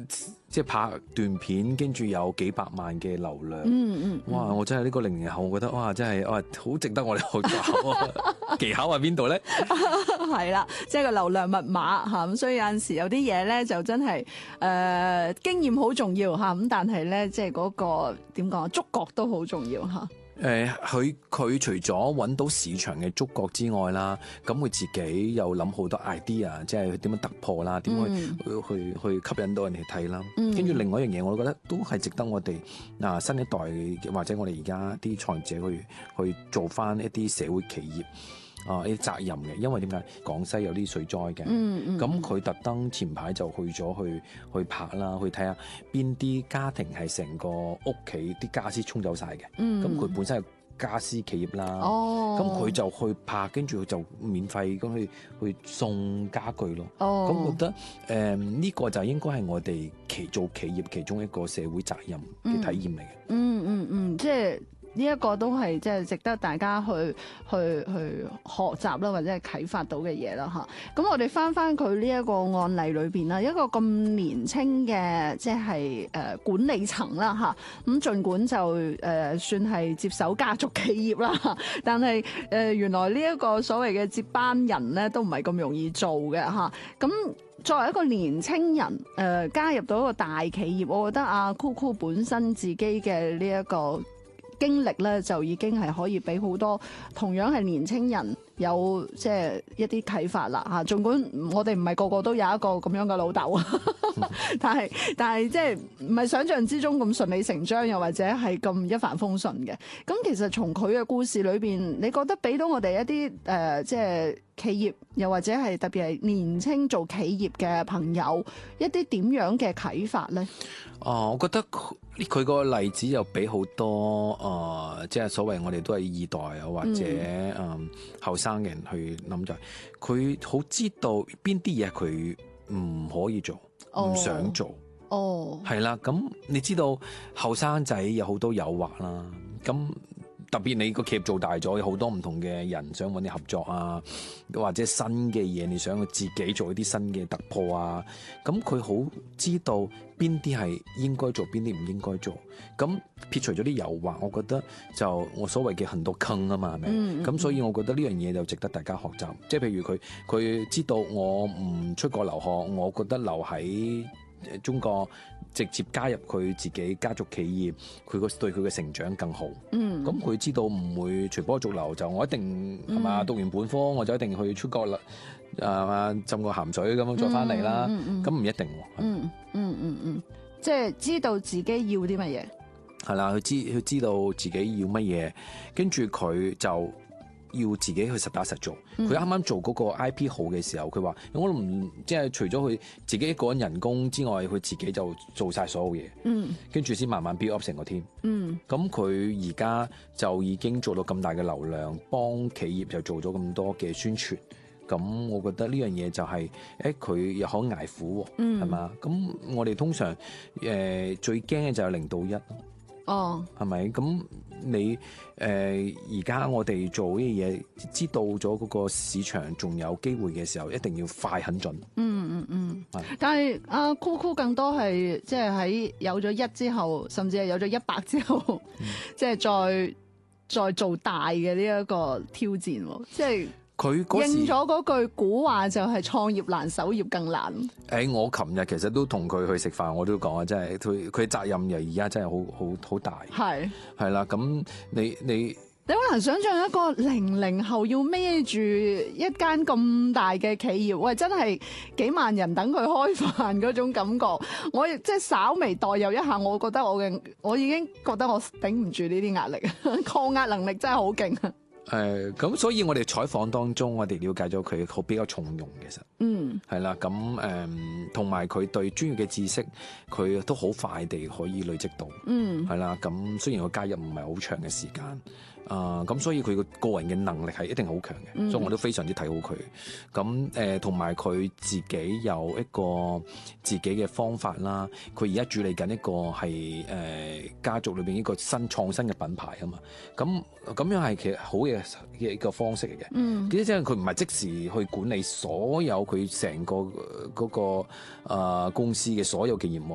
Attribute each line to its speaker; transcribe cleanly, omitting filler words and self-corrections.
Speaker 1: 即係拍段片，跟住有幾百萬嘅流量。哇！我真係呢個00後，我覺得哇，真係哇，好值得我哋學習啊！技巧喺邊度咧？
Speaker 2: 係啦，即係個流量密碼嚇，咁所以有陣時有啲嘢咧就真係經驗好重要嚇，咁但係咧即係嗰個點講啊，觸覺都好重要嚇。
Speaker 1: 佢除咗揾到市場嘅觸覺之外啦，咁佢自己又諗好多 idea， 即係點樣突破啦，點去吸引到人哋睇啦。跟住另外一樣嘢，我都覺得都係值得我哋新一代或者我哋而家啲創業者去做翻一啲社會企業。啲責任嘅，因為點解廣西有啲水災嘅，咁佢特登前排就去咗去拍啦，去睇下邊啲家庭係成個屋企啲家私沖走晒嘅，咁佢本身係家私企業啦，咁佢就去拍，跟住佢就免費咁去送家具咯，咁我覺得呢個就應該係我哋做企業其中一個社會責任嘅體驗嚟嘅，
Speaker 2: 即係。呢一個都係即係值得大家去學習啦，或者係啟發到嘅嘢啦嚇。咁我哋翻佢呢一個案例裏邊啦，一個咁年輕嘅即係管理層啦嚇。咁儘管就算係接手家族企業啦，但係原來呢一個所謂嘅接班人咧都唔係咁容易做嘅嚇。咁作為一個年青人加入到一個大企業，我覺得阿 Coco 本身自己嘅呢一個經歷咧就已經係可以俾好多同樣係年青人有即係一啲啟發啦嚇。儘管我哋唔係個個都有一個咁樣嘅老豆，但係即係唔係想像之中咁順理成章，又或者係咁一帆風順嘅。咁其實從佢嘅故事裏邊，你覺得俾到我哋一啲即係企業，又或者係特別係年青做企業嘅朋友一啲點樣嘅啟發咧？
Speaker 1: 我覺得佢個例子又俾好多即係所謂我哋都係二代啊，或者後生嘅人去諗就係佢好知道邊啲嘢佢唔可以做，唔想做。係啦，咁你知道後生仔有好多誘惑啦，咁。特別你個企業做大咗，有好多唔同嘅人想揾你合作啊，或者新嘅嘢你想自己做一啲新嘅突破啊，咁佢好知道邊啲係應該做，邊啲唔應該做。咁撇除咗啲誘惑，我覺得就我所謂嘅很多坑啊嘛，係咪？咁所以我覺得呢樣嘢就值得大家學習。即係譬如佢知道我唔出國留學，我覺得留喺中國直接加入佢自己家族企業，對佢嘅成長更好。咁佢知道唔會隨波逐流，就我一定係嘛讀完本科我就一定去出國啦，浸個鹹水咁樣再翻嚟啦。咁唔一定喎。
Speaker 2: 即係知道自己要啲乜嘢。
Speaker 1: 係啦，佢知道自己要乜嘢，跟住佢就要自己去實打實做。佢啱啱做嗰個 IP 號嘅時候，佢話我唔即係除咗佢自己一個人人工之外，佢自己就做晒所有嘢。跟住先慢慢 build up 成個 team。咁佢而家就已經做到咁大嘅流量，幫企業就做咗咁多嘅宣傳。咁我覺得呢樣嘢就係佢又可捱苦喎，係嘛？咁我哋通常最驚嘅就係0到1。係咪？咁你而家我哋做呢啲嘢，知道咗嗰個市場仲有機會嘅時候，一定要快狠準。
Speaker 2: 但係阿 Coco 更多係即係喺有咗1之後，甚至係有咗100之後，即係再做大嘅呢一個挑戰，即係。佢應咗嗰句古話就係創業難，守業更難。
Speaker 1: 我琴日其實都同佢去食飯，我都講啊，真係佢責任又而家真係好大。係啦，咁你
Speaker 2: 好難想象一個00後要孭住一間咁大嘅企業，喂，真係幾萬人等佢開飯嗰種感覺。我即係稍微代入一下，我覺得我已經覺得我頂唔住呢啲壓力，抗壓能力真係好勁啊！
Speaker 1: 咁所以我哋採訪當中，我哋了解咗佢比較從容，其實，係啦，咁同埋佢對專業嘅知識，佢都好快地可以累積到，係啦，咁雖然佢加入唔係好長嘅時間，咁所以佢個人嘅能力係一定好強嘅，所以我都非常之睇好佢。咁同埋佢自己有一個自己嘅方法啦，佢而家主理緊一個係家族裏邊一個創新嘅品牌啊嘛，咁樣係其實好嘅一個方式嚟嘅。其實即係佢唔係即時去管理所有佢成個嗰個公司嘅所有嘅業務，